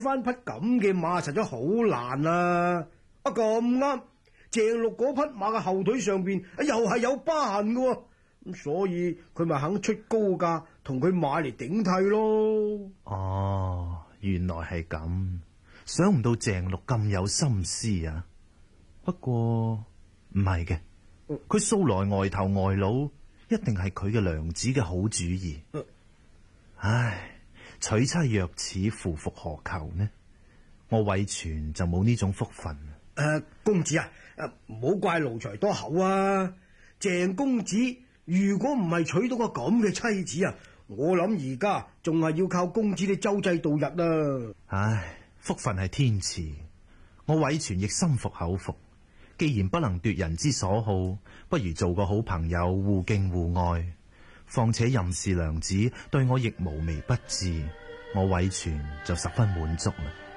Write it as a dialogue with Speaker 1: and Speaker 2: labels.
Speaker 1: 翻匹咁嘅馬實在好難啊！咁啱，鄭六嗰匹馬嘅後腿上邊又係有疤痕嘅，咁所以佢咪肯出高價同佢買嚟頂替咯。
Speaker 2: 哦，原來係咁，想唔到鄭六咁有心思啊！不過唔係嘅，佢素來呆頭呆腦，一定係佢嘅娘子嘅好主意。唉，娶妻若此，夫復何求呢？我韋全就冇呢種福分。
Speaker 1: 公子啊，唔好怪奴才多口啊！鄭公子如果唔係娶到個咁嘅妻子啊，我諗而家仲係要靠公子你周濟度日啊！
Speaker 2: 唉，福分係天賜，我韋全亦心服口服。既然不能奪人之所好，不如做個好朋友，互敬互愛。況且任氏娘子對我亦無微不至，我韋全就十分滿足啦。